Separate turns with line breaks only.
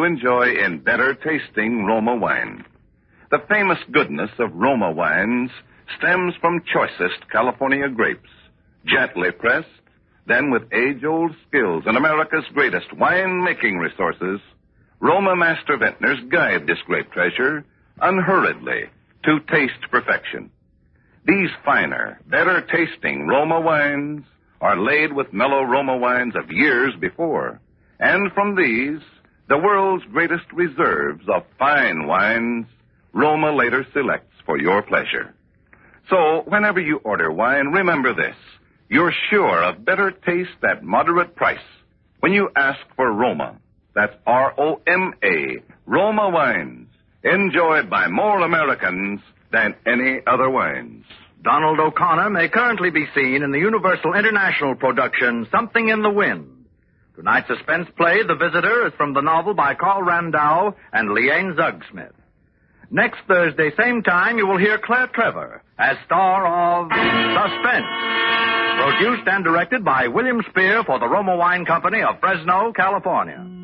you enjoy in better-tasting Roma wine. The famous goodness of Roma wines stems from choicest California grapes, gently pressed, then with age-old skills and America's greatest wine-making resources, Roma master vintners guide this grape treasure unhurriedly to taste perfection. These finer, better-tasting Roma wines are laid with mellow Roma wines of years before, and from these, the world's greatest reserves of fine wines, Roma later selects for your pleasure. So, whenever you order wine, remember this. You're sure of better taste at moderate price when you ask for Roma. That's R-O-M-A, Roma wines, enjoyed by more Americans than any other wines.
Donald O'Connor may currently be seen in the Universal International production, Something in the Wind. Tonight's suspense play, The Visitor, is from the novel by Carl Randau and Leanne Zugsmith. Next Thursday, same time, you will hear Claire Trevor as star of Suspense. Produced and directed by William Spear for the Roma Wine Company of Fresno, California.